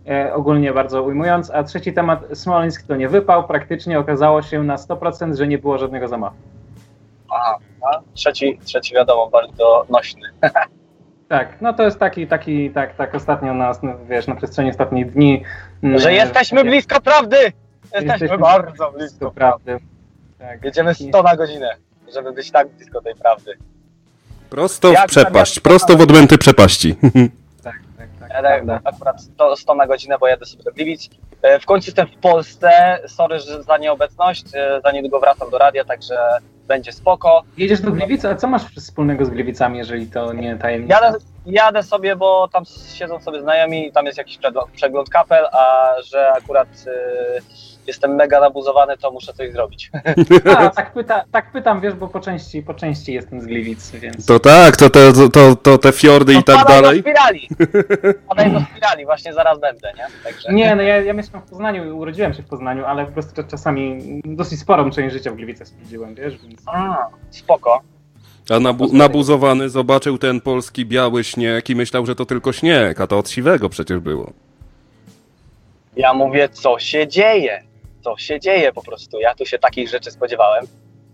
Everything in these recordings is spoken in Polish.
ogólnie bardzo ujmując. A trzeci temat, Smoleńsk to nie wypał, praktycznie okazało się na 100%, że nie było żadnego zamachu. Aha, a trzeci wiadomo, bardzo nośny. Tak, no to jest tak ostatnio na przestrzeni ostatnich dni. Że jesteśmy blisko prawdy! Jesteśmy bardzo blisko prawdy. Tak. Jedziemy 100 na godzinę, żeby być tak blisko tej prawdy. Prosto w przepaść, prosto w odmęty przepaści. Tak. Ja akurat 100 na godzinę, bo jadę sobie do Gliwic. W końcu jestem w Polsce, sorry za nieobecność, za niedługo wracam do radia, także będzie spoko. Jedziesz do Gliwic, a co masz wspólnego z Gliwicami, jeżeli to nie tajemnica? Jadę sobie, bo tam siedzą sobie znajomi, tam jest jakiś przegląd kapel, a że akurat jestem mega nabuzowany, to muszę coś zrobić. A, tak pytam, wiesz, bo po części jestem z Gliwic, więc... To tak, to te fiordy i tak dalej. Padaj do spirali, właśnie zaraz będę, nie? Także... Nie, no ja mieszkam w Poznaniu, urodziłem się w Poznaniu, ale po prostu czasami dosyć sporą część życia w Gliwicach spędziłem, wiesz, więc... Spoko. A nabuzowany zobaczył ten polski biały śnieg i myślał, że to tylko śnieg, a to od siwego przecież było. Ja mówię, co się dzieje? Co się dzieje po prostu? Ja tu się takich rzeczy spodziewałem.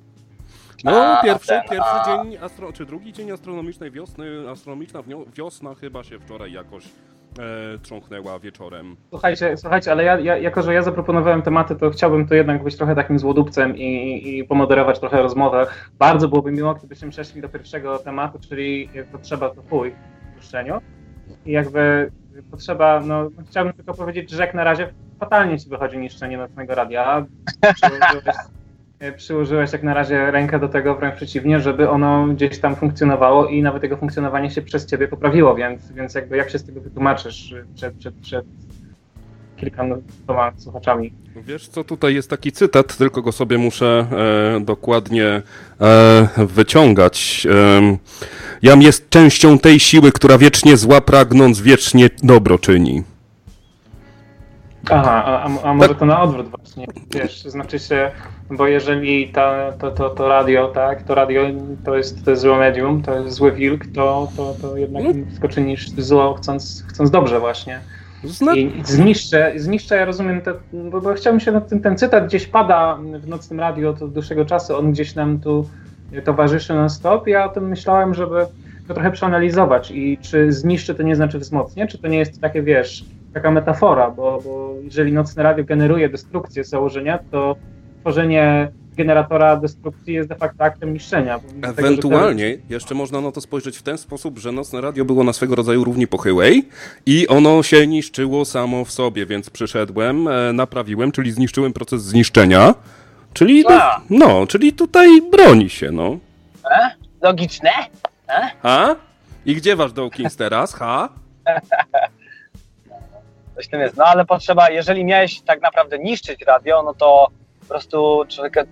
No, pierwszy dzień, czy drugi dzień astronomicznej wiosny, astronomiczna wiosna chyba się wczoraj jakoś trząchnęła wieczorem. Słuchajcie, ale jako że ja zaproponowałem tematy, to chciałbym tu jednak być trochę takim złodupcem i pomoderować trochę rozmowę. Bardzo byłoby miło, gdybyśmy przeszli do pierwszego tematu, czyli potrzeba to chuj w puszczeniu. I jakby potrzeba, chciałbym tylko powiedzieć, że jak na razie fatalnie ci wychodzi niszczenie nocnego radia. Przyłożyłeś jak na razie rękę do tego, wręcz przeciwnie, żeby ono gdzieś tam funkcjonowało i nawet jego funkcjonowanie się przez ciebie poprawiło, więc jakby jak się z tego wytłumaczysz przed kilkoma słuchaczami? Wiesz co, tutaj jest taki cytat, tylko go sobie muszę dokładnie wyciągać. Jam jest częścią tej siły, która wiecznie zła pragnąc, wiecznie dobro czyni. Aha, a może to na odwrót właśnie, wiesz, znaczy się, bo jeżeli to radio, tak, to radio to jest złe medium, to jest zły wilk, to jednak wszystko czynisz zło, chcąc dobrze właśnie. I zniszczę, ja rozumiem, bo chciałbym się ten cytat gdzieś pada w Nocnym Radio od dłuższego czasu, on gdzieś nam tu towarzyszy non-stop. Ja o tym myślałem, żeby to trochę przeanalizować i czy zniszczy to nie znaczy wzmocnię, czy to nie jest takie, wiesz, taka metafora, bo jeżeli Nocne Radio generuje destrukcję z założenia, to tworzenie generatora destrukcji jest de facto aktem niszczenia. Ewentualnie jeszcze można na to spojrzeć w ten sposób, że Nocne Radio było na swego rodzaju równi pochyłej i ono się niszczyło samo w sobie, więc przyszedłem, naprawiłem, czyli zniszczyłem proces zniszczenia, czyli czyli tutaj broni się, no. Logiczne? Ha? I gdzie wasz Dawkins teraz? Ha? Coś tym jest, ale potrzeba, jeżeli miałeś tak naprawdę niszczyć radio, no to po prostu człowieka,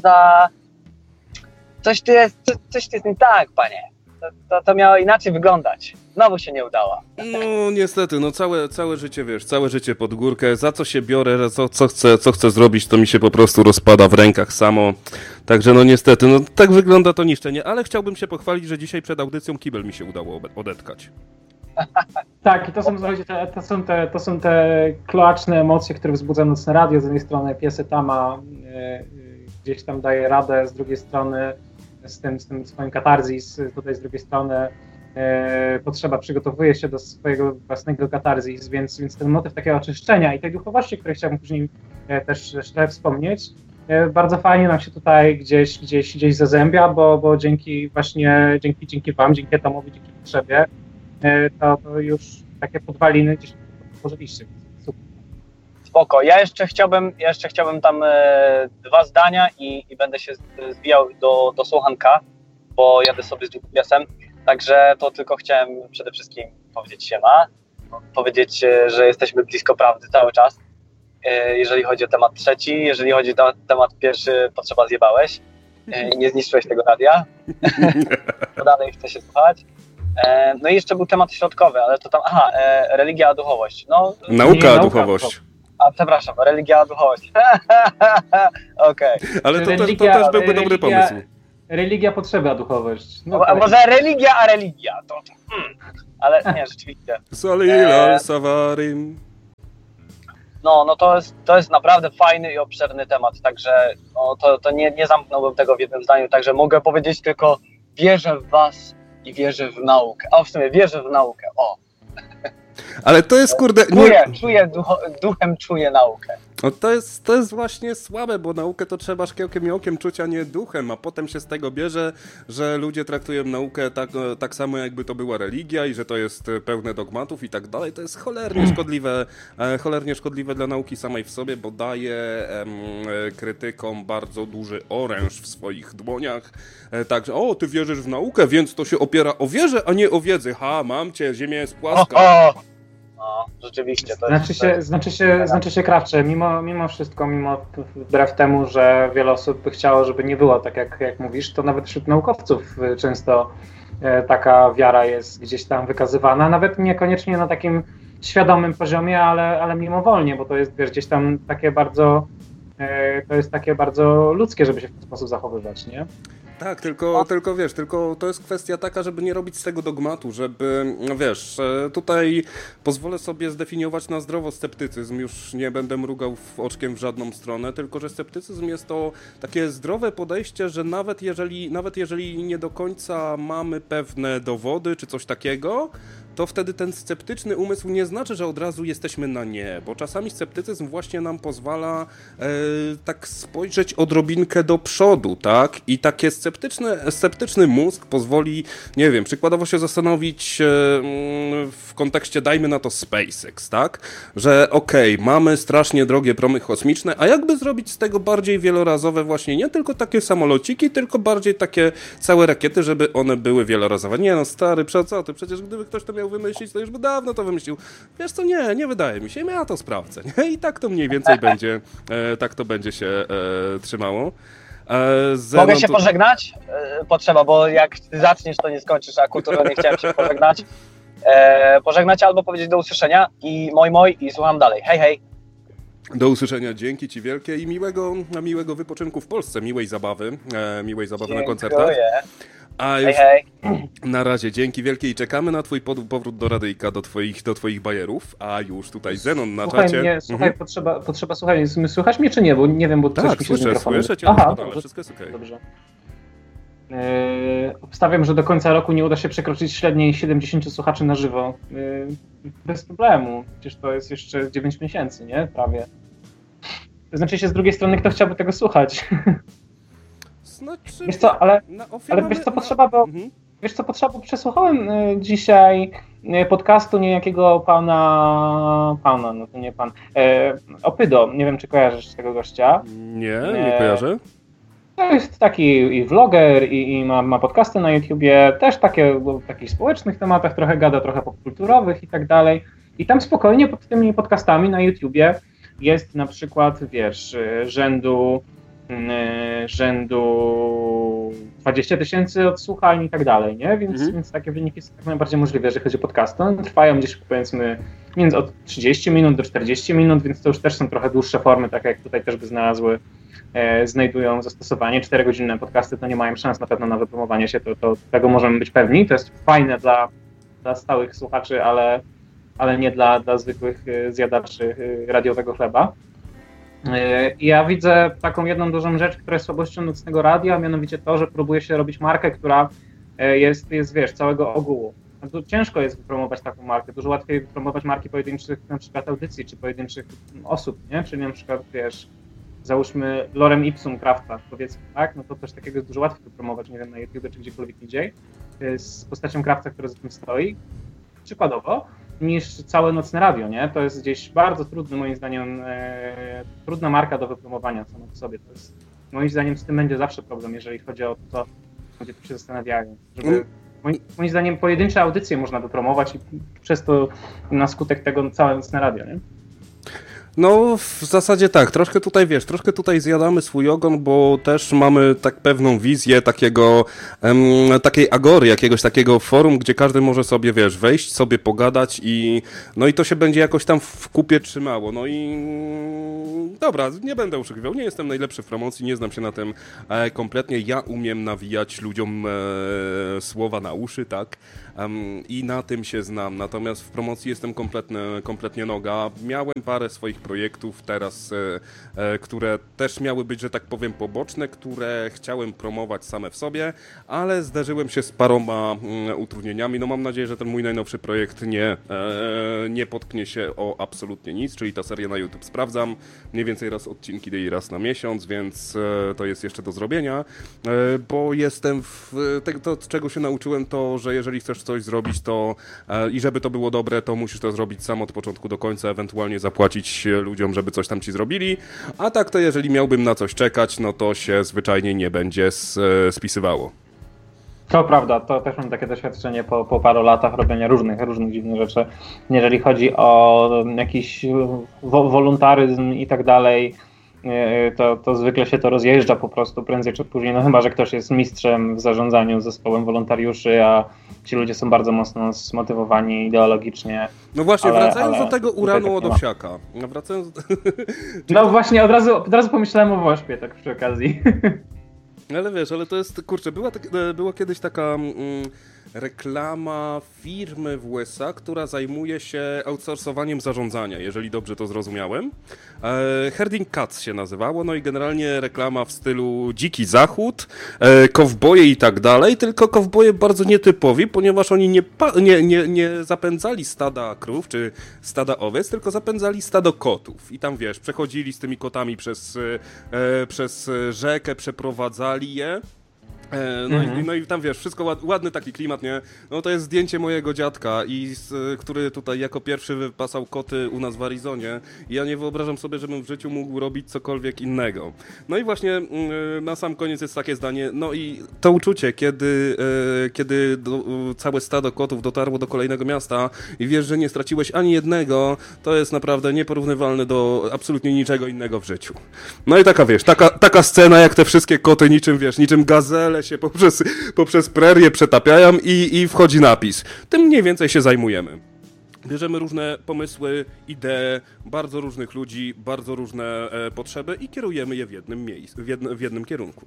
coś tu jest nie tak, panie. To miało inaczej wyglądać. Znowu się nie udało. No niestety, całe życie, wiesz, całe życie pod górkę, za co się biorę, co chcę zrobić, to mi się po prostu rozpada w rękach samo. Także niestety, tak wygląda to niszczenie, ale chciałbym się pochwalić, że dzisiaj przed audycją kibel mi się udało odetkać. Tak, i to są te kloaczne emocje, które wzbudza Nocne Radio. Z jednej strony piesy Tama gdzieś tam daje radę, z drugiej strony z tym swoim katarzis, tutaj z drugiej strony potrzeba przygotowuje się do swojego własnego katarzis, więc ten motyw takiego oczyszczenia i tej duchowości, której chciałbym później też wspomnieć, bardzo fajnie nam się tutaj gdzieś zazębia, bo dzięki wam, dzięki Etamowi, dzięki potrzebie, to już takie podwaliny gdzieś tworzyliście. Super. Spoko. Ja jeszcze chciałbym tam 2 zdania i będę się zbijał do słuchanka, bo jadę sobie z GPS-em. Także to tylko chciałem przede wszystkim powiedzieć siema, powiedzieć, że jesteśmy blisko prawdy cały czas. Jeżeli chodzi o temat trzeci, jeżeli chodzi o temat pierwszy, potrzeba zjebałeś i nie zniszczyłeś tego radia. To dalej chcę się słuchać. No i jeszcze był temat środkowy, ale to tam, religia a duchowość. Nauka a duchowość. Przepraszam, religia a duchowość. Okej. Ale to też byłby dobry pomysł. Religia potrzeba a duchowość. A może religia a religia? Ale nie, rzeczywiście. Salilal Savarim. no to jest naprawdę fajny i obszerny temat, także no, to nie zamknąłbym tego w jednym zdaniu, także mogę powiedzieć tylko wierzę w was i wierzę w naukę, a w sumie wierzę w naukę, o. Ale to jest, kurde... Duchem czuję naukę. No to jest właśnie słabe, bo naukę to trzeba szkiełkiem i okiem czuć, a nie duchem, a potem się z tego bierze, że ludzie traktują naukę tak samo, jakby to była religia i że to jest pełne dogmatów i tak dalej. To jest cholernie szkodliwe dla nauki samej w sobie, bo daje krytykom bardzo duży oręż w swoich dłoniach. Także, o, ty wierzysz w naukę, więc to się opiera o wierze, a nie o wiedzy. Ha, mam cię, ziemia jest płaska. No, rzeczywiście. Znaczy się Krawcze, mimo wszystko, wbrew temu, że wiele osób by chciało, żeby nie było tak jak mówisz, to nawet wśród naukowców często taka wiara jest gdzieś tam wykazywana, nawet niekoniecznie na takim świadomym poziomie, ale mimowolnie, bo to jest, wiesz, gdzieś tam takie bardzo, to jest takie bardzo ludzkie, żeby się w ten sposób zachowywać, nie? Tak, tylko wiesz, tylko to jest kwestia taka, żeby nie robić z tego dogmatu, żeby, no wiesz, tutaj pozwolę sobie zdefiniować na zdrowo sceptycyzm, już nie będę mrugał oczkiem w żadną stronę, tylko że sceptycyzm jest to takie zdrowe podejście, że nawet jeżeli nie do końca mamy pewne dowody czy coś takiego, to wtedy ten sceptyczny umysł nie znaczy, że od razu jesteśmy na nie, bo czasami sceptycyzm właśnie nam pozwala tak spojrzeć odrobinkę do przodu, tak? I takie sceptyczny mózg pozwoli, nie wiem, przykładowo się zastanowić w kontekście, dajmy na to SpaceX, tak? Że okej, mamy strasznie drogie promy kosmiczne, a jakby zrobić z tego bardziej wielorazowe właśnie, nie tylko takie samolociki, tylko bardziej takie całe rakiety, żeby one były wielorazowe. Nie no, stary, co ty? Przecież gdyby ktoś to miał wymyślić, to już by dawno to wymyślił. Wiesz co, nie wydaje mi się, ja to sprawdzę. Nie? I tak to mniej więcej będzie, tak to będzie się trzymało. Mogę się pożegnać? Potrzeba, bo jak ty zaczniesz, to nie skończysz, a kulturalnie nie chciałem się pożegnać. Pożegnać albo powiedzieć do usłyszenia i moi i słucham dalej. Hej. Do usłyszenia, dzięki ci wielkie i miłego wypoczynku w Polsce, miłej zabawy na koncertach. A już hej. Na razie, dzięki wielkie i czekamy na twój powrót do radyjka, do twoich bajerów, a już tutaj Zenon na czacie. Potrzeba, słuchaj, słychać mnie czy nie, bo nie wiem, bo tak, coś mi się z mikrofonem... Słyszę cię doskonale, wszystko jest okej. Dobrze. Obstawiam, że do końca roku nie uda się przekroczyć średniej 70 słuchaczy na żywo. Bez problemu, przecież to jest jeszcze 9 miesięcy, nie? Prawie. To znaczy się z drugiej strony, kto chciałby tego słuchać? Znaczy, wiesz co, ale wiesz co potrzeba, bo wiesz co potrzeba, bo przesłuchałem dzisiaj podcastu niejakiego pana, no to nie pan, Opydo, nie wiem czy kojarzysz tego gościa. Nie kojarzę. To jest taki i vloger i ma podcasty na YouTubie, też takie o takich społecznych tematach, trochę gada, trochę popkulturowych i tak dalej. I tam spokojnie pod tymi podcastami na YouTubie jest na przykład, wiesz, rzędu 20 000 odsłuchań i tak dalej, nie? Więc takie wyniki są jak najbardziej możliwe, jeżeli chodzi o podcasty. One trwają gdzieś powiedzmy od 30 minut do 40 minut, więc to już też są trochę dłuższe formy, tak jak tutaj też by znajdują zastosowanie. 4-godzinne podcasty to nie mają szans na pewno na wypromowanie się, to tego możemy być pewni. To jest fajne dla stałych słuchaczy, ale nie dla zwykłych zjadaczy radiowego chleba. Ja widzę taką jedną dużą rzecz, która jest słabością nocnego radia, a mianowicie to, że próbuje się robić markę, która jest wiesz, całego ogółu. Ciężko jest wypromować taką markę, dużo łatwiej wypromować marki pojedynczych na przykład audycji, czy pojedynczych osób, nie? Czyli na przykład, wiesz, załóżmy lorem ipsum Krafta, powiedzmy, tak? No to też takiego jest dużo łatwiej wypromować, nie wiem, na YouTube czy gdziekolwiek indziej, z postacią Krafta, która za tym stoi, przykładowo, niż całe nocne radio, nie? To jest gdzieś bardzo trudny, moim zdaniem, trudna marka do wypromowania sama w sobie. To jest, moim zdaniem z tym będzie zawsze problem, jeżeli chodzi o to, ludzie tu się zastanawiają. Żeby, moim zdaniem pojedyncze audycje można wypromować i przez to na skutek tego całe nocne radio, nie? No, w zasadzie tak, troszkę tutaj zjadamy swój ogon, bo też mamy tak pewną wizję takiej agory, jakiegoś takiego forum, gdzie każdy może sobie, wiesz, wejść, sobie pogadać i to się będzie jakoś tam w kupie trzymało. No i dobra, nie będę oszukiwał, nie jestem najlepszy w promocji, nie znam się na tym kompletnie, ja umiem nawijać ludziom słowa na uszy, tak, i na tym się znam. Natomiast w promocji jestem kompletnie noga. Miałem parę swoich projektów teraz, które też miały być, że tak powiem, poboczne, które chciałem promować same w sobie, ale zderzyłem się z paroma utrudnieniami. No mam nadzieję, że ten mój najnowszy projekt nie potknie się o absolutnie nic, czyli ta seria na YouTube. Sprawdzam mniej więcej raz odcinki raz na miesiąc, więc to jest jeszcze do zrobienia, bo jestem to, czego się nauczyłem, to, że jeżeli chcesz coś zrobić, to i żeby to było dobre, to musisz to zrobić sam od początku do końca, ewentualnie zapłacić ludziom, żeby coś tam ci zrobili, a tak to jeżeli miałbym na coś czekać, no to się zwyczajnie nie będzie spisywało. To prawda, to też mam takie doświadczenie po paru latach robienia różnych dziwnych rzeczy. Jeżeli chodzi o jakiś wolontaryzm i tak dalej, to zwykle się to rozjeżdża po prostu prędzej czy później, no chyba że ktoś jest mistrzem w zarządzaniu zespołem wolontariuszy, a ci ludzie są bardzo mocno zmotywowani ideologicznie. No właśnie, wracając do tego uranu od owsiaka. No właśnie, od razu pomyślałem o Wośpie, tak przy okazji. Ale wiesz, ale to jest, kurczę, była kiedyś taka reklama firmy w USA, która zajmuje się outsourcowaniem zarządzania, jeżeli dobrze to zrozumiałem. Herding Cats się nazywało, no i generalnie reklama w stylu Dziki Zachód, kowboje i tak dalej, tylko kowboje bardzo nietypowi, ponieważ oni nie zapędzali stada krów czy stada owiec, tylko zapędzali stado kotów. I tam wiesz, przechodzili z tymi kotami przez rzekę, przeprowadzali je. No i tam wiesz, wszystko ładny taki klimat, nie? No to jest zdjęcie mojego dziadka, który tutaj jako pierwszy wypasał koty u nas w Arizonie i ja nie wyobrażam sobie, żebym w życiu mógł robić cokolwiek innego. No i właśnie na sam koniec jest takie zdanie, no i to uczucie, kiedy całe stado kotów dotarło do kolejnego miasta i wiesz, że nie straciłeś ani jednego, to jest naprawdę nieporównywalne do absolutnie niczego innego w życiu. No i taka scena, jak te wszystkie koty niczym gazele się poprzez prerię przetapiają i wchodzi napis. Tym mniej więcej się zajmujemy. Bierzemy różne pomysły, idee, bardzo różnych ludzi, bardzo różne potrzeby i kierujemy je w jednym miejscu, w jednym kierunku.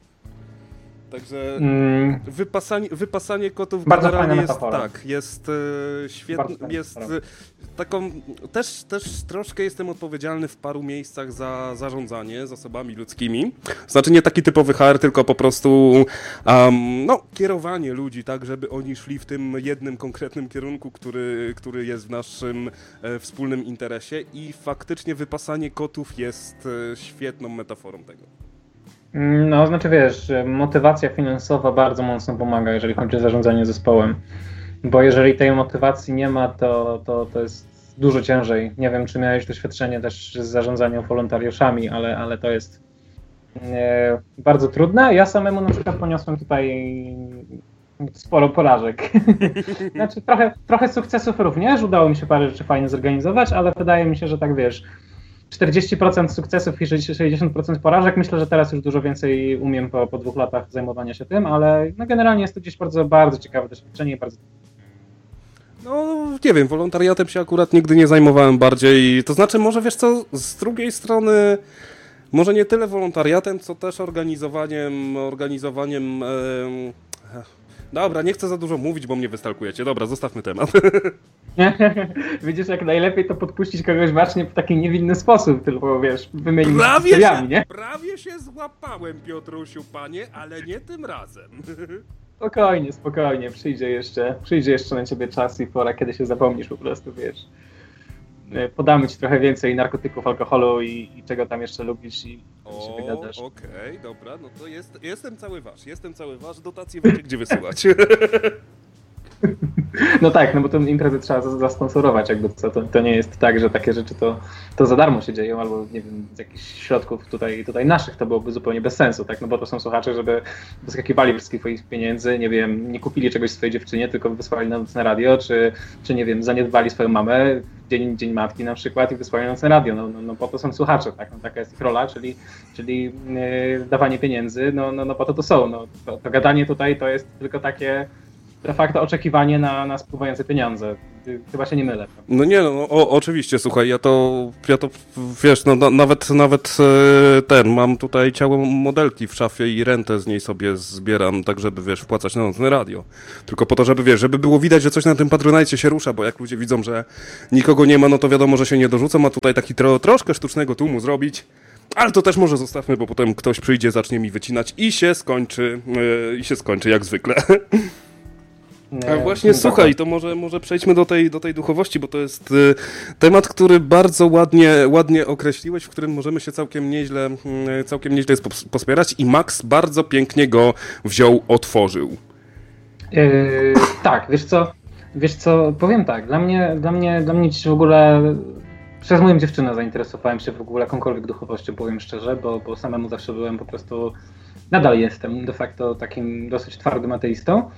Także wypasanie kotów bardzo generalnie jest świetne, jest taką, też troszkę jestem odpowiedzialny w paru miejscach za zarządzanie zasobami ludzkimi. Znaczy nie taki typowy HR, tylko po prostu kierowanie ludzi tak, żeby oni szli w tym jednym konkretnym kierunku, który jest w naszym wspólnym interesie i faktycznie wypasanie kotów jest świetną metaforą tego. No, znaczy wiesz, motywacja finansowa bardzo mocno pomaga, jeżeli chodzi o zarządzanie zespołem, bo jeżeli tej motywacji nie ma, to jest dużo ciężej. Nie wiem, czy miałeś doświadczenie też z zarządzaniem wolontariuszami, ale to jest bardzo trudne. Ja samemu na przykład poniosłem tutaj sporo porażek. Znaczy trochę sukcesów również, udało mi się parę rzeczy fajnie zorganizować, ale wydaje mi się, że tak wiesz, 40% sukcesów i 60% porażek. Myślę, że teraz już dużo więcej umiem po 2 latach zajmowania się tym, ale no generalnie jest to gdzieś bardzo, bardzo ciekawe doświadczenie i bardzo... No, nie wiem, wolontariatem się akurat nigdy nie zajmowałem bardziej. To znaczy, może wiesz co, z drugiej strony, może nie tyle wolontariatem, co też organizowaniem Dobra, nie chcę za dużo mówić, bo mnie wystalkujecie. Dobra, zostawmy temat. Widzisz, jak najlepiej to podpuścić kogoś właśnie w taki niewinny sposób, tylko wiesz, wymienić nie? Prawie się złapałem, Piotrusiu, panie, ale nie tym razem. Spokojnie, przyjdzie jeszcze na ciebie czas i pora, kiedy się zapomnisz po prostu, wiesz. Podamy ci trochę więcej narkotyków, alkoholu i czego tam jeszcze lubisz i się wygadasz. Okej, dobra, no to jestem cały wasz, dotacje wiecie gdzie wysyłać. No tak, no bo tę imprezę trzeba zasponsorować, jakby co, to nie jest tak, że takie rzeczy to za darmo się dzieją, albo nie wiem, z jakichś środków tutaj naszych to byłoby zupełnie bez sensu, tak, no bo to są słuchacze, żeby wyskakiwali wszystkich swoich pieniędzy, nie wiem, nie kupili czegoś swojej dziewczynie, tylko wysłali na nocne radio, czy nie wiem, zaniedbali swoją mamę, dzień matki na przykład i wysłali na nocne radio, no po to są słuchacze, tak, no taka jest ich rola, czyli dawanie pieniędzy, no po to są, no to gadanie tutaj to jest tylko takie de facto oczekiwanie na spływające pieniądze. Chyba się nie mylę. No nie, oczywiście, słuchaj, ja to wiesz, no nawet mam tutaj ciało modelki w szafie i rentę z niej sobie zbieram, tak żeby, wiesz, wpłacać na nocne radio. Tylko po to, żeby, wiesz, żeby było widać, że coś na tym Patronite się rusza, bo jak ludzie widzą, że nikogo nie ma, no to wiadomo, że się nie dorzucą, a tutaj taki troszkę sztucznego tłumu zrobić. Ale to też może zostawmy, bo potem ktoś przyjdzie, zacznie mi wycinać i się skończy jak zwykle. A właśnie, słuchaj, to może przejdźmy do tej duchowości, bo to jest temat, który bardzo ładnie określiłeś, w którym możemy się całkiem nieźle pospierać i Max bardzo pięknie go otworzył. Tak, wiesz co, powiem tak, dla mnie w ogóle, przez moją dziewczynę zainteresowałem się w ogóle jakąkolwiek duchowością, powiem szczerze, bo samemu zawsze byłem po prostu, nadal jestem de facto takim dosyć twardym ateistą.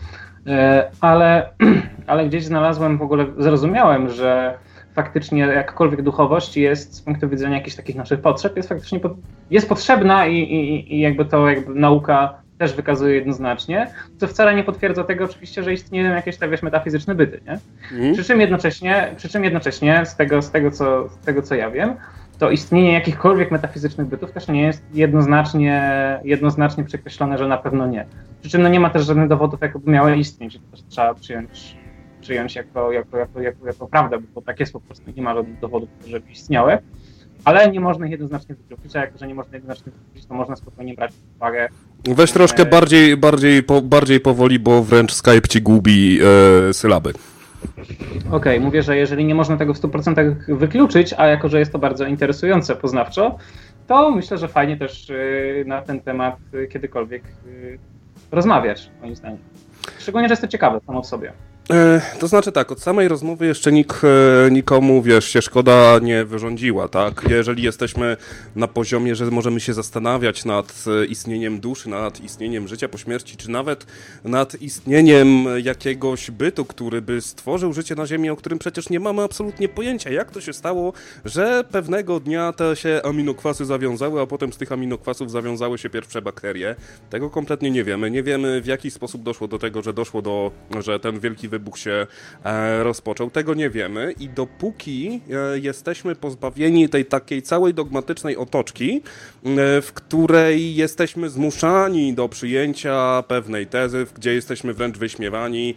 Ale gdzieś znalazłem, w ogóle zrozumiałem, że faktycznie jakakolwiek duchowość jest z punktu widzenia jakichś takich naszych potrzeb, jest potrzebna i jakby nauka też wykazuje jednoznacznie, co wcale nie potwierdza tego oczywiście, że istnieją jakieś, tak wiesz, metafizyczne byty, nie? Przy czym jednocześnie z tego co ja wiem, to istnienie jakichkolwiek metafizycznych bytów też nie jest jednoznacznie przekreślone, że na pewno nie. Przy czym nie ma też żadnych dowodów, jakoby miały istnieć, to też trzeba przyjąć jako prawdę, bo tak jest po prostu, nie ma żadnych dowodów, żeby istniały, ale nie można ich jednoznacznie wykluczyć, a jako, że nie można jednoznacznie wykluczyć, to można spokojnie brać pod uwagę. Weź troszkę bardziej powoli, bo wręcz Skype ci gubi sylaby. Okej, mówię, że jeżeli nie można tego w 100% wykluczyć, a jako, że jest to bardzo interesujące poznawczo, to myślę, że fajnie też na ten temat kiedykolwiek rozmawiać, moim zdaniem. Szczególnie, że jest to ciekawe samo w sobie. To znaczy tak, od samej rozmowy jeszcze nikomu, wiesz, się szkoda nie wyrządziła, tak? Jeżeli jesteśmy na poziomie, że możemy się zastanawiać nad istnieniem duszy, nad istnieniem życia po śmierci, czy nawet nad istnieniem jakiegoś bytu, który by stworzył życie na Ziemi, o którym przecież nie mamy absolutnie pojęcia, jak to się stało, że pewnego dnia te się aminokwasy zawiązały, a potem z tych aminokwasów zawiązały się pierwsze bakterie. Tego kompletnie nie wiemy. Nie wiemy, w jaki sposób doszło do tego, że ten wielki wybuch się rozpoczął. Tego nie wiemy i dopóki jesteśmy pozbawieni tej takiej całej dogmatycznej otoczki, w której jesteśmy zmuszani do przyjęcia pewnej tezy, gdzie jesteśmy wręcz wyśmiewani,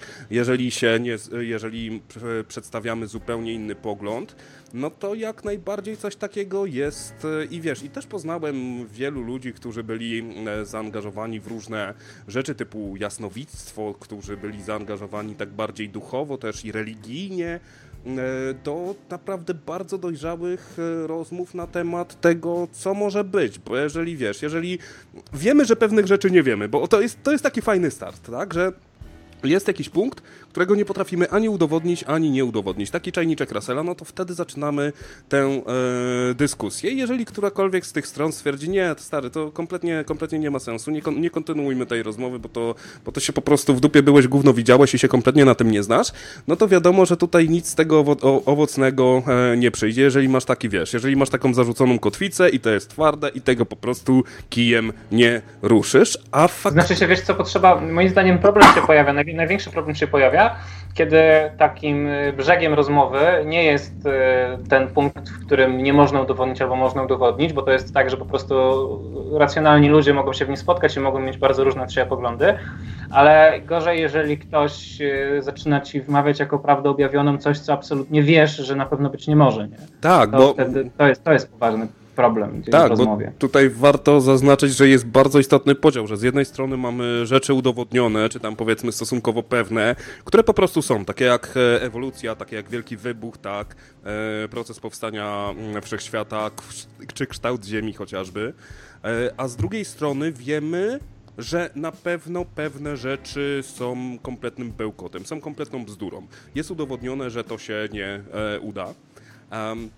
jeżeli przedstawiamy zupełnie inny pogląd, no to jak najbardziej coś takiego jest i wiesz, i też poznałem wielu ludzi, którzy byli zaangażowani w różne rzeczy typu jasnowictwo, którzy byli zaangażowani tak bardziej duchowo też i religijnie, do naprawdę bardzo dojrzałych rozmów na temat tego, co może być, bo jeżeli wiemy, że pewnych rzeczy nie wiemy, bo to jest taki fajny start, tak, że jest jakiś punkt, którego nie potrafimy ani udowodnić, ani nie udowodnić. Taki czajniczek Russella, no to wtedy zaczynamy tę dyskusję. Jeżeli którakolwiek z tych stron stwierdzi, nie, stary, to kompletnie nie ma sensu, nie kontynuujmy tej rozmowy, bo to się po prostu w dupie byłeś, gówno widziałeś i się kompletnie na tym nie znasz, no to wiadomo, że tutaj nic z tego owocnego nie przyjdzie. Jeżeli masz taką zarzuconą kotwicę i to jest twarde i tego po prostu kijem nie ruszysz, Znaczy się, wiesz co potrzeba, moim zdaniem problem się pojawia, największy problem się pojawia, kiedy takim brzegiem rozmowy nie jest ten punkt, w którym nie można udowodnić albo można udowodnić, bo to jest tak, że po prostu racjonalni ludzie mogą się w nim spotkać i mogą mieć bardzo różne poglądy, ale gorzej, jeżeli ktoś zaczyna ci wmawiać jako prawdę objawioną coś, co absolutnie wiesz, że na pewno być nie może. Nie? Tak, bo wtedy to jest poważny problem w rozmowie. Bo tutaj warto zaznaczyć, że jest bardzo istotny podział, że z jednej strony mamy rzeczy udowodnione, czy tam powiedzmy stosunkowo pewne, które po prostu są, takie jak ewolucja, takie jak wielki wybuch, tak, proces powstania wszechświata, czy kształt Ziemi chociażby, a z drugiej strony wiemy, że na pewno pewne rzeczy są kompletnym bełkotem, są kompletną bzdurą. Jest udowodnione, że to się nie uda.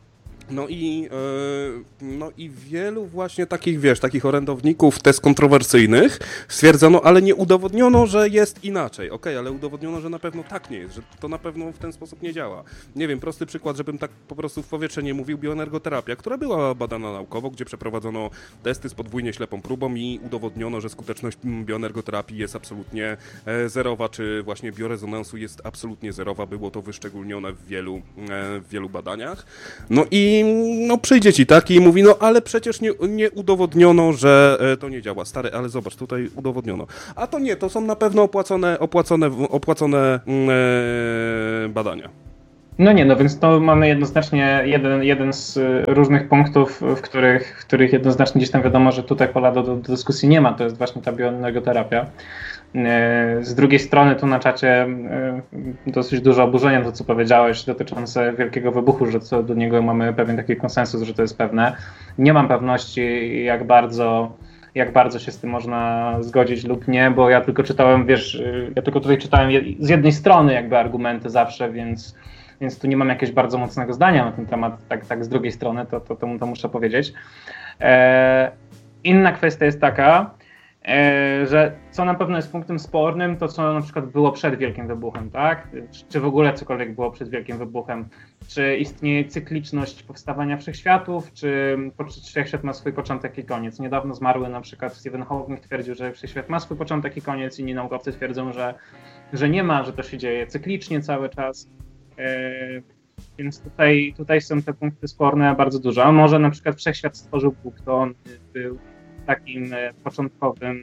No i wielu właśnie takich, takich orędowników tez kontrowersyjnych stwierdzono, ale nie udowodniono, że jest inaczej. Okej, ale udowodniono, że na pewno tak nie jest, że to na pewno w ten sposób nie działa. Nie wiem, prosty przykład, żebym tak po prostu w powietrze nie mówił, bioenergoterapia, która była badana naukowo, gdzie przeprowadzono testy z podwójnie ślepą próbą i udowodniono, że skuteczność bioenergoterapii jest absolutnie zerowa, czy właśnie biorezonansu jest absolutnie zerowa. Było to wyszczególnione w wielu badaniach. No i przyjdzie ci taki i mówi, ale przecież nie udowodniono, że to nie działa. Stary, ale zobacz, tutaj udowodniono. A to nie, to są na pewno opłacone badania. No nie, więc to mamy jednoznacznie jeden z różnych punktów, w których jednoznacznie gdzieś tam wiadomo, że tutaj pola do dyskusji nie ma, to jest właśnie ta bioenergoterapia. Z drugiej strony tu na czacie dosyć dużo oburzenia to, co powiedziałeś dotyczące Wielkiego Wybuchu, że co do niego mamy pewien taki konsensus, że to jest pewne. Nie mam pewności, jak bardzo się z tym można zgodzić lub nie, bo ja tylko czytałem, ja tylko tutaj czytałem z jednej strony jakby argumenty zawsze, więc tu nie mam jakiegoś bardzo mocnego zdania na ten temat, tak z drugiej strony, to muszę powiedzieć. Inna kwestia jest taka, że co na pewno jest punktem spornym, to co na przykład było przed Wielkim Wybuchem, tak? Czy w ogóle cokolwiek było przed Wielkim Wybuchem? Czy istnieje cykliczność powstawania wszechświatów, czy wszechświat ma swój początek i koniec? Niedawno zmarły na przykład Stephen Hawking twierdził, że wszechświat ma swój początek i koniec, inni naukowcy twierdzą, że nie ma, że to się dzieje cyklicznie cały czas. Więc tutaj są te punkty sporne bardzo dużo. A może na przykład wszechświat stworzył Bóg, to on był takim początkowym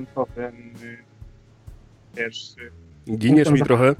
Giniesz mi trochę.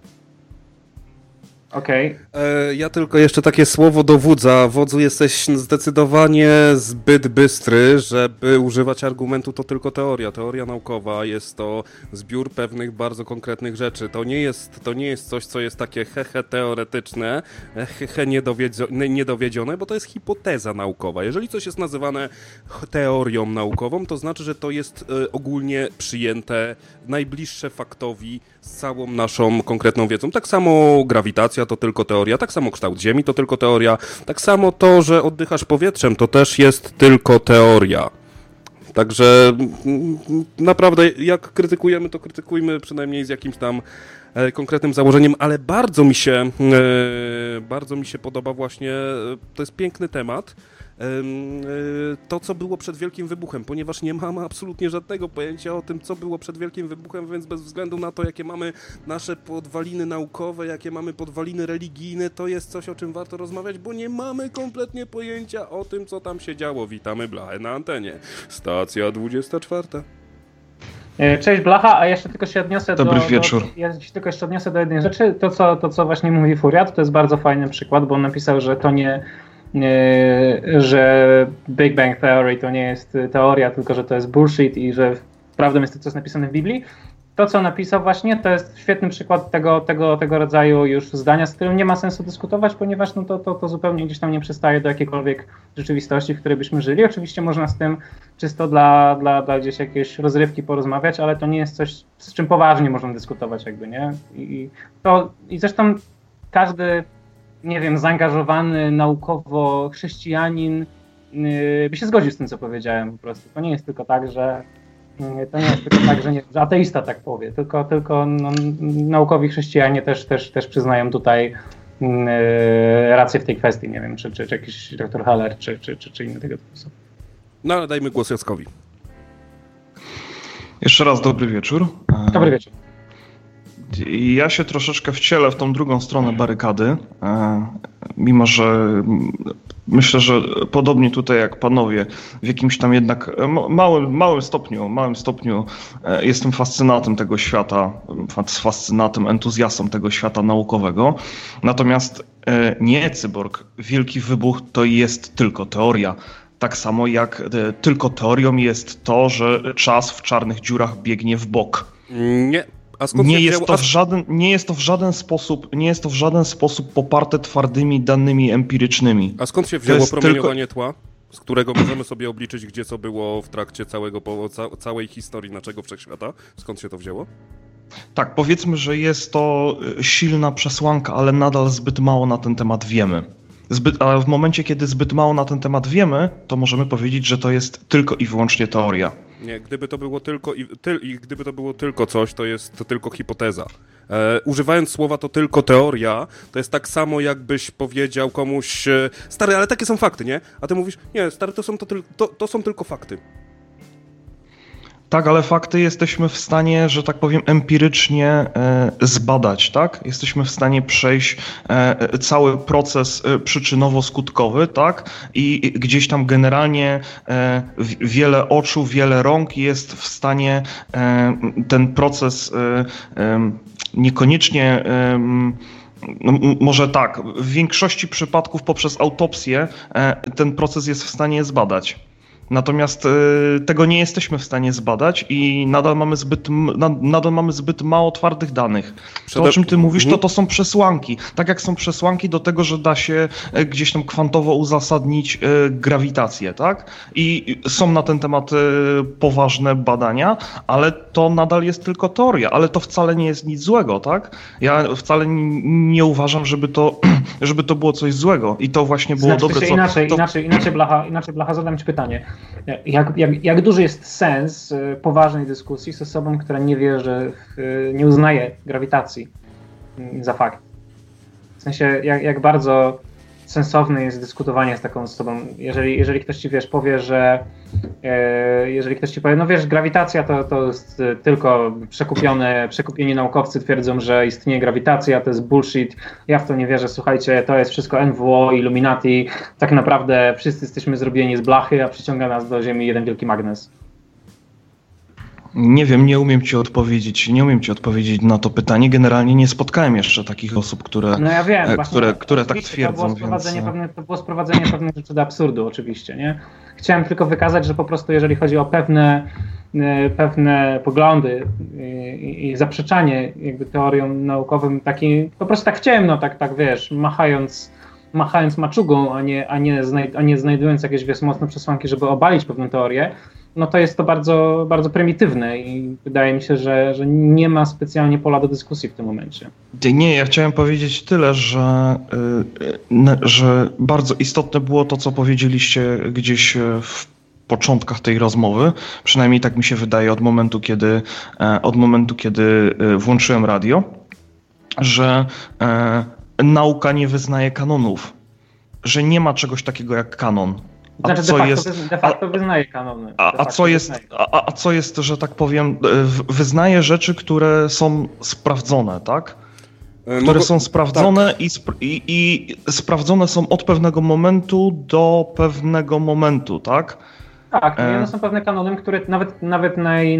Okej. Ja tylko jeszcze takie słowo do wodza. Wodzu, jesteś zdecydowanie zbyt bystry, żeby używać argumentu to tylko teoria. Teoria naukowa jest to zbiór pewnych bardzo konkretnych rzeczy. To nie jest coś, co jest takie teoretyczne, niedowiedzione, bo to jest hipoteza naukowa. Jeżeli coś jest nazywane teorią naukową, to znaczy, że to jest ogólnie przyjęte, najbliższe faktowi z całą naszą konkretną wiedzą. Tak samo grawitacja to tylko teoria, tak samo kształt Ziemi to tylko teoria, tak samo to, że oddychasz powietrzem, to też jest tylko teoria. Także naprawdę jak krytykujemy, to krytykujmy przynajmniej z jakimś tam konkretnym założeniem, ale bardzo mi się podoba właśnie, to jest piękny temat, to, co było przed Wielkim Wybuchem, ponieważ nie mamy absolutnie żadnego pojęcia o tym, co było przed Wielkim Wybuchem, więc bez względu na to, jakie mamy nasze podwaliny naukowe, jakie mamy podwaliny religijne, to jest coś, o czym warto rozmawiać, bo nie mamy kompletnie pojęcia o tym, co tam się działo. Witamy Blachę na antenie. Stacja 24. Cześć Blacha, a jeszcze tylko się odniosę Dobry wieczór. Ja się tylko jeszcze odniosę do jednej rzeczy. To, co właśnie mówi Furiat, to jest bardzo fajny przykład, bo on napisał, że to że Big Bang Theory to nie jest teoria, tylko że to jest bullshit i że prawdą jest to, co jest napisane w Biblii. To, co napisał właśnie, to jest świetny przykład tego rodzaju już zdania, z którym nie ma sensu dyskutować, ponieważ to zupełnie gdzieś tam nie przystaje do jakiejkolwiek rzeczywistości, w której byśmy żyli. Oczywiście można z tym czysto dla gdzieś jakiejś rozrywki porozmawiać, ale to nie jest coś, z czym poważnie można dyskutować jakby, nie? I zresztą każdy, nie wiem, zaangażowany naukowo chrześcijanin by się zgodził z tym, co powiedziałem po prostu. To nie jest tylko tak, że że ateista tak powie, tylko naukowi chrześcijanie też przyznają tutaj rację w tej kwestii, nie wiem, czy jakiś dr Haller, czy inny tego typu osoby. No ale dajmy głos Jackowi. Jeszcze raz dobry wieczór. Dobry wieczór. Ja się troszeczkę wcielę w tą drugą stronę barykady, mimo że myślę, że podobnie tutaj jak panowie, w jakimś tam jednak małym stopniu jestem fascynatem tego świata, fascynatem, entuzjastą tego świata naukowego. Natomiast nie cyborg, Wielki Wybuch to jest tylko teoria. Tak samo jak tylko teorią jest to, że czas w czarnych dziurach biegnie w bok. Nie. A skąd nie jest to w żaden sposób poparte twardymi danymi empirycznymi. A skąd się wzięło promieniowanie tła, z którego możemy sobie obliczyć, gdzie co było w trakcie całej historii naszego wszechświata? Skąd się to wzięło? Tak, powiedzmy, że jest to silna przesłanka, ale nadal zbyt mało na ten temat wiemy. A w momencie, kiedy zbyt mało na ten temat wiemy, to możemy powiedzieć, że to jest tylko i wyłącznie teoria. Nie, gdyby to było gdyby to było tylko coś, to jest to tylko hipoteza. Używając słowa to tylko teoria, to jest tak samo, jakbyś powiedział komuś, stary, ale takie są fakty, nie? A ty mówisz, nie, stary, to są tylko fakty. Tak, ale fakty jesteśmy w stanie, że tak powiem, empirycznie zbadać, tak? Jesteśmy w stanie przejść cały proces przyczynowo-skutkowy, tak? I gdzieś tam generalnie wiele oczu, wiele rąk jest w stanie ten proces niekoniecznie... No, może tak, w większości przypadków poprzez autopsję ten proces jest w stanie zbadać. Natomiast tego nie jesteśmy w stanie zbadać i nadal mamy zbyt mało twardych danych. To, o czym ty mówisz, to są przesłanki. Tak jak są przesłanki do tego, że da się gdzieś tam kwantowo uzasadnić grawitację, tak? I są na ten temat poważne badania, ale to nadal jest tylko teoria, ale to wcale nie jest nic złego, tak? Ja wcale nie uważam, żeby to było coś złego i to właśnie było dobre. Inaczej Blacha, zadam ci pytanie. Jak duży jest sens poważnej dyskusji z osobą, która nie wierzy, nie uznaje grawitacji za fakt? W sensie, jak bardzo sensowne jest dyskutowanie z taką osobą, jeżeli ktoś ci, powie, że jeżeli ktoś ci powie, no wiesz, grawitacja to jest tylko przekupieni naukowcy twierdzą, że istnieje grawitacja, to jest bullshit, ja w to nie wierzę, słuchajcie, to jest wszystko NWO, Illuminati, tak naprawdę wszyscy jesteśmy zrobieni z blachy, a przyciąga nas do Ziemi jeden wielki magnes. Nie wiem, nie umiem ci odpowiedzieć na to pytanie. Generalnie nie spotkałem jeszcze takich osób, które tak twierdzą. To było sprowadzenie pewnych rzeczy do absurdu oczywiście, nie? Chciałem tylko wykazać, że po prostu jeżeli chodzi o pewne poglądy i zaprzeczanie jakby teoriom naukowym, po prostu tak w ciemno, tak wiesz, machając maczugą, a nie znajdując jakieś mocne przesłanki, żeby obalić pewną teorię, no to jest to bardzo, bardzo prymitywne i wydaje mi się, że nie ma specjalnie pola do dyskusji w tym momencie. Nie, ja chciałem powiedzieć tyle, że bardzo istotne było to, co powiedzieliście gdzieś w początkach tej rozmowy, przynajmniej tak mi się wydaje od momentu, kiedy włączyłem radio, że nauka nie wyznaje kanonów, że nie ma czegoś takiego jak kanon. De facto wyznaje kanony. A co jest, że tak powiem, wyznaje rzeczy, które są sprawdzone, tak? Które są sprawdzone tak. I sprawdzone są od pewnego momentu do pewnego momentu, tak? Tak, no są pewne kanony, które nawet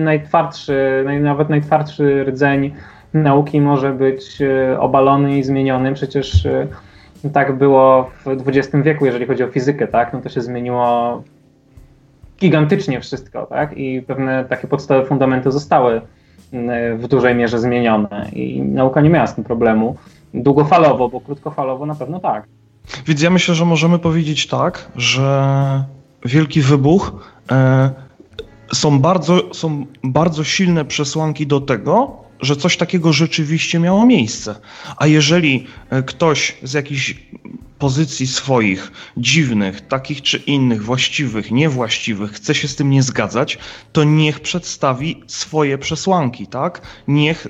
najtwardszy rdzeń nauki może być obalony i zmieniony. Przecież tak było w XX wieku, jeżeli chodzi o fizykę, tak? No to się zmieniło gigantycznie wszystko, tak? I pewne takie podstawowe fundamenty zostały w dużej mierze zmienione i nauka nie miała z tym problemu. Długofalowo, bo krótkofalowo na pewno tak. Więc ja myślę, że możemy powiedzieć tak, że Wielki Wybuch są bardzo silne przesłanki do tego, że coś takiego rzeczywiście miało miejsce. A jeżeli ktoś z jakichś pozycji swoich, dziwnych, takich czy innych, właściwych, niewłaściwych, chce się z tym nie zgadzać, to niech przedstawi swoje przesłanki, tak? Niech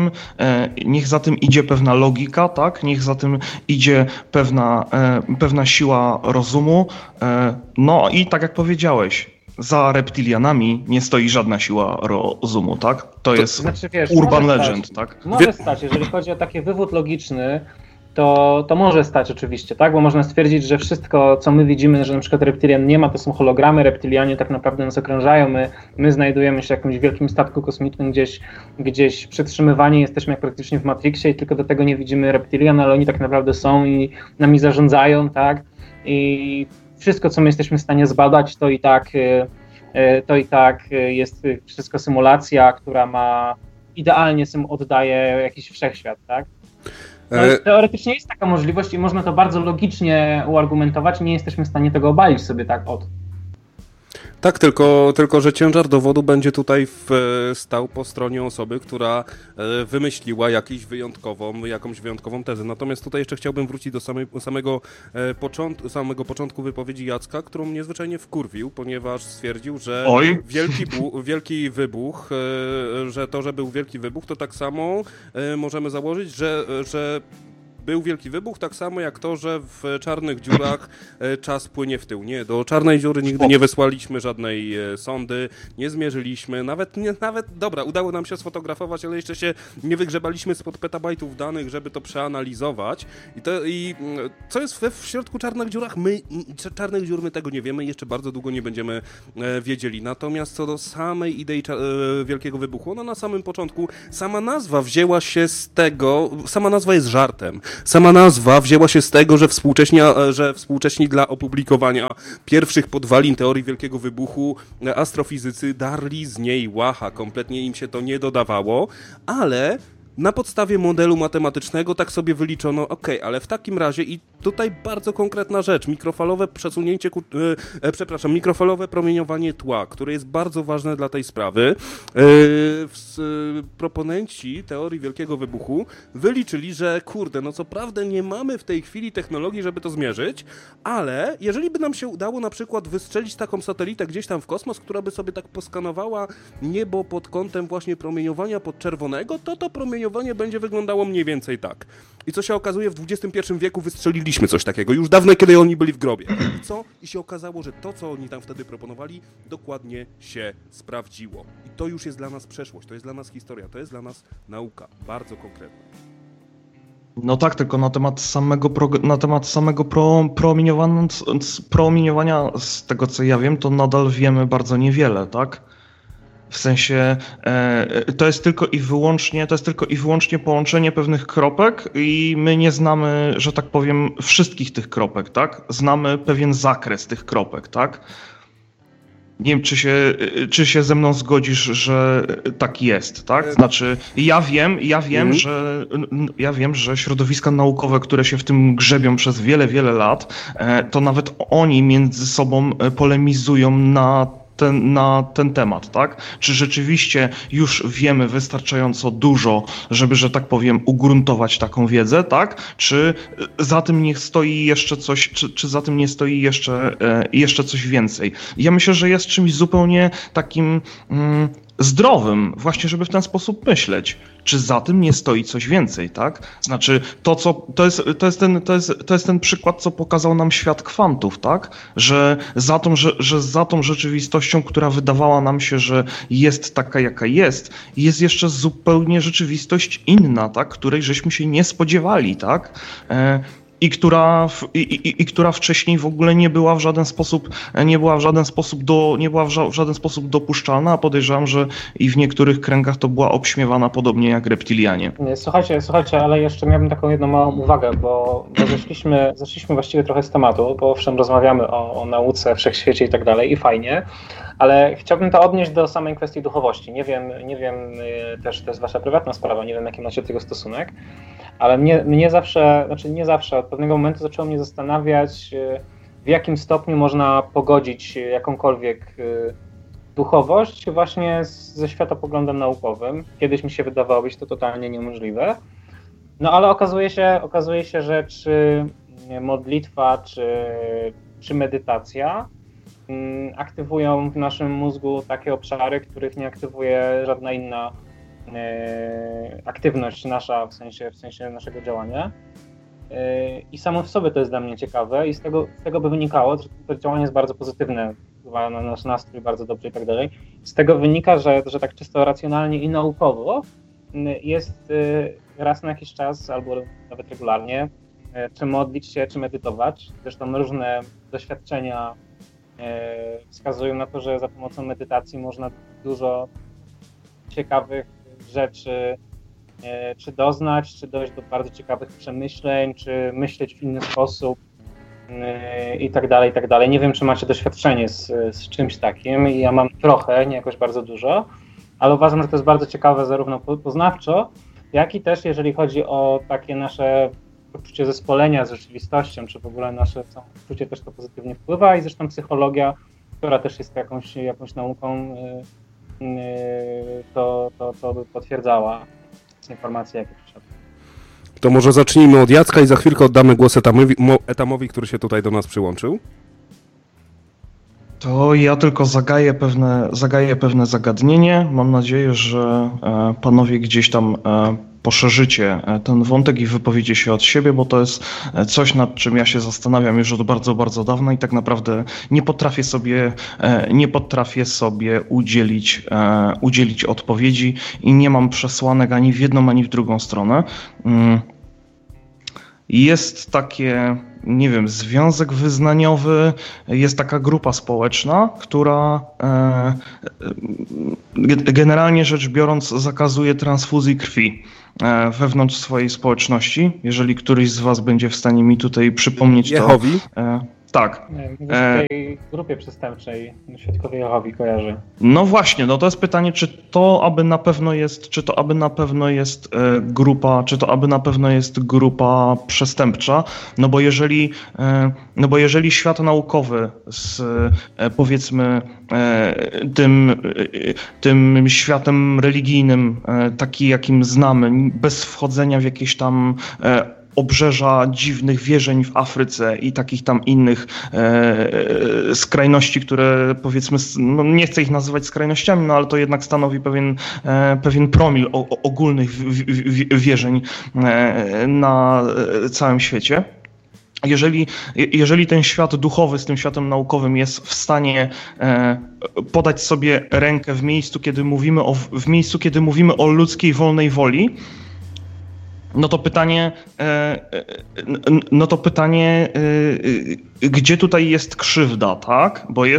za tym idzie pewna logika, tak? Niech za tym idzie pewna siła rozumu. No i tak jak powiedziałeś, za reptilianami nie stoi żadna siła rozumu, tak? To jest znaczy, urban legend, tak? Może stać, jeżeli chodzi o taki wywód logiczny, to może stać oczywiście, tak? Bo można stwierdzić, że wszystko, co my widzimy, że na przykład reptilian nie ma, to są hologramy, reptilianie tak naprawdę nas okrążają, my znajdujemy się w jakimś wielkim statku kosmicznym gdzieś przetrzymywani, jesteśmy jak praktycznie w Matrixie i tylko do tego nie widzimy reptilian, ale oni tak naprawdę są i nami zarządzają, tak? I wszystko, co my jesteśmy w stanie zbadać, to i tak jest wszystko symulacja, która idealnie oddaje jakiś wszechświat, tak? No, teoretycznie jest taka możliwość i można to bardzo logicznie uargumentować, nie jesteśmy w stanie tego obalić sobie tak od. Tak, tylko że ciężar dowodu będzie tutaj stał po stronie osoby, która wymyśliła jakąś wyjątkową tezę. Natomiast tutaj jeszcze chciałbym wrócić do samego początku wypowiedzi Jacka, którą mnie zwyczajnie wkurwił, ponieważ stwierdził, że wielki wybuch, że to, że był wielki wybuch, to tak samo możemy założyć, że był wielki wybuch, tak samo jak to, że w czarnych dziurach czas płynie w tył. Nie, do czarnej dziury nigdy nie wysłaliśmy żadnej sondy, nie zmierzyliśmy, dobra, udało nam się sfotografować, ale jeszcze się nie wygrzebaliśmy spod petabajtów danych, żeby to przeanalizować. I co jest w środku czarnych dziur, my tego nie wiemy i jeszcze bardzo długo nie będziemy wiedzieli. Natomiast co do samej idei wielkiego wybuchu, ona na samym początku, sama nazwa wzięła się z tego, sama nazwa jest żartem. Sama nazwa wzięła się z tego, że współcześni dla opublikowania pierwszych podwalin teorii Wielkiego Wybuchu astrofizycy darli z niej łacha. Kompletnie im się to nie dodawało, ale na podstawie modelu matematycznego tak sobie wyliczono, ale w takim razie i tutaj bardzo konkretna rzecz, mikrofalowe promieniowanie tła, które jest bardzo ważne dla tej sprawy. Proponenci teorii Wielkiego Wybuchu wyliczyli, że co prawda nie mamy w tej chwili technologii, żeby to zmierzyć, ale jeżeli by nam się udało na przykład wystrzelić taką satelitę gdzieś tam w kosmos, która by sobie tak poskanowała niebo pod kątem właśnie promieniowania podczerwonego, to promieniowanie będzie wyglądało mniej więcej tak. I co się okazuje, w XXI wieku wystrzeliliśmy coś takiego, już dawno, kiedy oni byli w grobie. I się okazało, że to, co oni tam wtedy proponowali, dokładnie się sprawdziło. I to już jest dla nas przeszłość, to jest dla nas historia, to jest dla nas nauka, bardzo konkretna. No tak, tylko na temat samego promieniowania, z tego co ja wiem, to nadal wiemy bardzo niewiele, tak? W sensie to jest tylko i wyłącznie połączenie pewnych kropek i my nie znamy, że tak powiem, wszystkich tych kropek, tak? Znamy pewien zakres tych kropek, tak? Nie wiem, czy się ze mną zgodzisz, że tak jest, tak? Znaczy, ja wiem, że środowiska naukowe, które się w tym grzebią przez wiele, wiele lat, to nawet oni między sobą polemizują na ten temat, tak? Czy rzeczywiście już wiemy wystarczająco dużo, żeby, że tak powiem, ugruntować taką wiedzę, tak? Czy za tym nie stoi jeszcze coś, czy za tym nie stoi jeszcze coś więcej? Ja myślę, że jest czymś zupełnie takim zdrowym, właśnie żeby w ten sposób myśleć. Czy za tym nie stoi coś więcej, tak? Znaczy, to jest ten przykład, co pokazał nam świat kwantów, tak? Że za tą rzeczywistością, która wydawała nam się, że jest taka, jaka jest jeszcze zupełnie rzeczywistość inna, tak? Której żeśmy się nie spodziewali, tak? I która wcześniej w ogóle nie była w żaden sposób dopuszczalna, a podejrzewam, że i w niektórych kręgach to była obśmiewana podobnie jak reptilianie. Słuchajcie, ale jeszcze miałbym taką jedną małą uwagę, bo zeszliśmy właściwie trochę z tematu, bo owszem, rozmawiamy o nauce, wszechświecie i tak dalej i fajnie, ale chciałbym to odnieść do samej kwestii duchowości. Nie wiem, też to jest wasza prywatna sprawa, nie wiem, jaki macie do tego stosunek, ale mnie zawsze, nie zawsze, od pewnego momentu zaczęło mnie zastanawiać, w jakim stopniu można pogodzić jakąkolwiek duchowość właśnie ze światopoglądem naukowym. Kiedyś mi się wydawało być to totalnie niemożliwe. No ale okazuje się, że czy modlitwa, czy medytacja aktywują w naszym mózgu takie obszary, których nie aktywuje żadna inna aktywność nasza, w sensie naszego działania. I samo w sobie to jest dla mnie ciekawe i z tego by wynikało, że to działanie jest bardzo pozytywne, wpływa na nasz nastrój bardzo dobrze i tak dalej. Z tego wynika, że tak czysto racjonalnie i naukowo jest raz na jakiś czas, albo nawet regularnie, czy modlić się, czy medytować. Zresztą różne doświadczenia wskazują na to, że za pomocą medytacji można dużo ciekawych rzeczy czy doznać, czy dojść do bardzo ciekawych przemyśleń, czy myśleć w inny sposób i tak dalej, i tak dalej. Nie wiem, czy macie doświadczenie z czymś takim. Ja mam trochę, nie jakoś bardzo dużo, ale uważam, że to jest bardzo ciekawe zarówno poznawczo, jak i też jeżeli chodzi o takie nasze poczucie zespolenia z rzeczywistością, czy w ogóle nasze samopoczucie też to pozytywnie wpływa i zresztą psychologia która też jest jakąś nauką, to by potwierdzała informacje, jakie przyszedł. To może zacznijmy od Jacka i za chwilkę oddamy głos Etamowi, który się tutaj do nas przyłączył. To ja tylko zagaję pewne zagadnienie. Mam nadzieję, że panowie gdzieś tam poszerzycie ten wątek i wypowiecie się od siebie, bo to jest coś, nad czym ja się zastanawiam już od bardzo, bardzo dawna i tak naprawdę nie potrafię sobie udzielić odpowiedzi i nie mam przesłanek ani w jedną, ani w drugą stronę. Jest takie, nie wiem, związek wyznaniowy, jest taka grupa społeczna, która generalnie rzecz biorąc zakazuje transfuzji krwi wewnątrz swojej społeczności. Jeżeli któryś z was będzie w stanie mi tutaj przypomnieć Jehowi? Tak. W tej grupie przestępczej Świadkowie Jehowi kojarzy. No właśnie, no to jest pytanie, czy to aby na pewno jest grupa przestępcza, no bo jeżeli świat naukowy z powiedzmy tym światem religijnym, taki jakim znamy, bez wchodzenia w jakieś tam obrzeża dziwnych wierzeń w Afryce i takich tam innych skrajności, które powiedzmy, no nie chcę ich nazywać skrajnościami, no ale to jednak stanowi pewien promil ogólnych wierzeń na całym świecie. Jeżeli ten świat duchowy z tym światem naukowym jest w stanie podać sobie rękę w miejscu, kiedy mówimy o ludzkiej wolnej woli, no to pytanie, gdzie tutaj jest krzywda, tak? Bo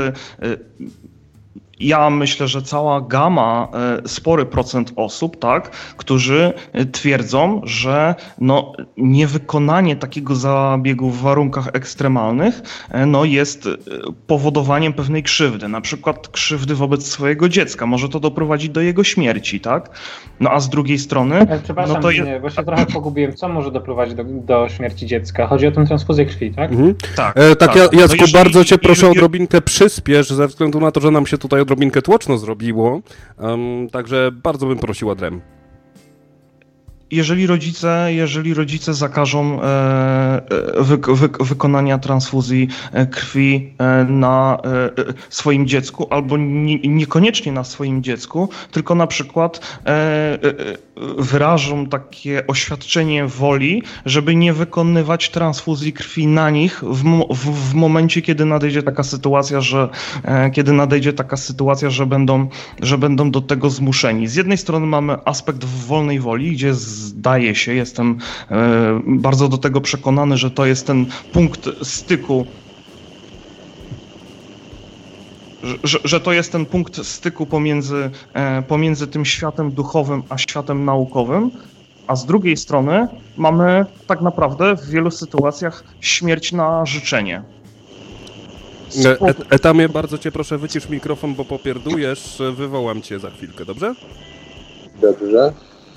ja myślę, że cała gama, spory procent osób, tak, którzy twierdzą, że no, niewykonanie takiego zabiegu w warunkach ekstremalnych no, jest powodowaniem pewnej krzywdy, na przykład krzywdy wobec swojego dziecka. Może to doprowadzić do jego śmierci, tak? No a z drugiej strony... Przepraszam, no to nie, właśnie trochę pogubiłem. Co może doprowadzić do śmierci dziecka? Chodzi o tę transfuzję krwi, tak? Mhm. Tak. Jacku, bardzo cię proszę odrobinkę przyspiesz, ze względu na to, że nam się tutaj odrobinkę tłoczno zrobiło, także bardzo bym prosił o drem. Jeżeli rodzice zakażą wykonania transfuzji krwi na swoim dziecku, albo niekoniecznie na swoim dziecku, tylko na przykład wyrażą takie oświadczenie woli, żeby nie wykonywać transfuzji krwi na nich w momencie, kiedy nadejdzie taka sytuacja, że będą do tego zmuszeni. Z jednej strony mamy aspekt wolnej woli, gdzie zdaje się, jestem bardzo do tego przekonany, że to jest ten punkt styku, że to jest ten punkt styku pomiędzy tym światem duchowym a światem naukowym, a z drugiej strony mamy tak naprawdę w wielu sytuacjach śmierć na życzenie. Etamie, bardzo cię proszę, wycisz mikrofon, bo popierdujesz, wywołam cię za chwilkę, dobrze? Dobrze.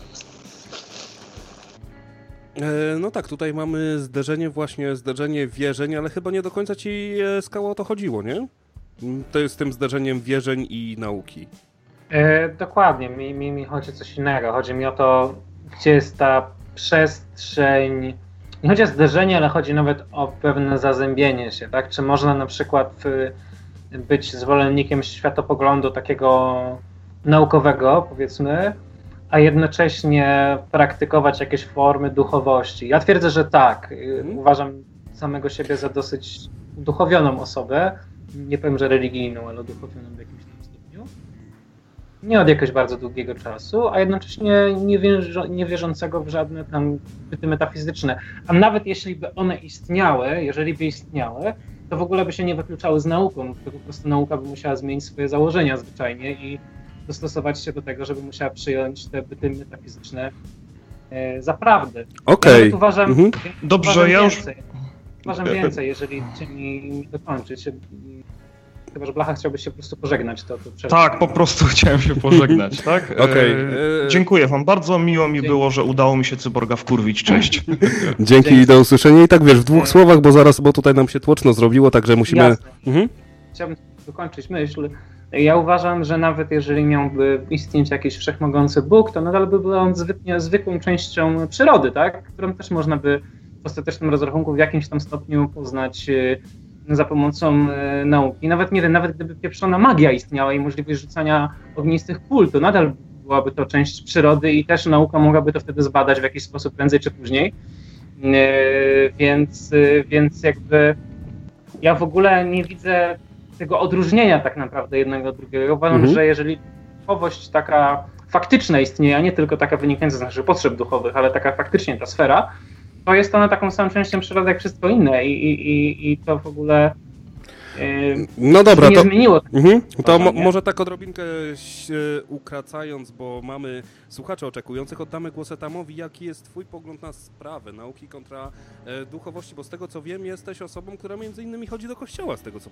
No tak, tutaj mamy zderzenie wierzeń, ale chyba nie do końca ci, Skała, o to chodziło, nie? To jest tym zderzeniem wierzeń i nauki. Dokładnie, mi chodzi o coś innego. Chodzi mi o to, gdzie jest ta przestrzeń. Nie chodzi o zderzenie, ale chodzi nawet o pewne zazębienie się, tak? Czy można na przykład być zwolennikiem światopoglądu takiego naukowego, powiedzmy, a jednocześnie praktykować jakieś formy duchowości? Ja twierdzę, że tak. Uważam samego siebie za dosyć uduchowioną osobę. Nie powiem, że religijną, ale uduchowioną w jakimś tam stopniu. Nie od jakiegoś bardzo długiego czasu, a jednocześnie nie wierzącego w żadne tam byty metafizyczne. A nawet jeśli by one istniały, to w ogóle by się nie wykluczały z nauką, tylko po prostu nauka by musiała zmienić swoje założenia zwyczajnie i dostosować się do tego, żeby musiała przyjąć te byty metafizyczne za prawdę. Okej. Ja uważam, Dobrze, ja już... Uważam więcej, jeżeli cię mi dokończyć. Chyba, że Blacha chciałbyś się po prostu pożegnać. To tak, po prostu chciałem się pożegnać, tak? Okej. Dziękuję wam bardzo, miło mi było, że udało mi się cyborga wkurwić, cześć. Dzięki i do usłyszenia. I tak wiesz, w dwóch słowach, bo tutaj nam się tłoczno zrobiło, także musimy... Jasne. Chciałbym dokończyć myśl. Ja uważam, że nawet jeżeli miałby istnieć jakiś wszechmogący Bóg, to nadal by był on zwykłą częścią przyrody, tak? Którą też można by w ostatecznym rozrachunku w jakimś tam stopniu poznać za pomocą nauki. Nawet nie wiem, nawet gdyby pieprzona magia istniała i możliwość rzucania ognistych kul, to nadal byłaby to część przyrody i też nauka mogłaby to wtedy zbadać w jakiś sposób prędzej czy później. Więc jakby ja w ogóle nie widzę tego odróżnienia tak naprawdę jednego od drugiego. Uważam, że jeżeli duchowość taka faktyczna istnieje, a nie tylko taka wynikająca z naszych potrzeb duchowych, ale taka faktycznie ta sfera, to jest ona taką samą częścią przyrody jak wszystko inne i to w ogóle no dobra, nie zmieniło. To może tak odrobinkę ukracając, bo mamy słuchaczy oczekujących, oddamy głos Etamowi. Jaki jest twój pogląd na sprawę nauki kontra duchowości? Bo z tego co wiem, jesteś osobą, która między innymi chodzi do kościoła, z tego co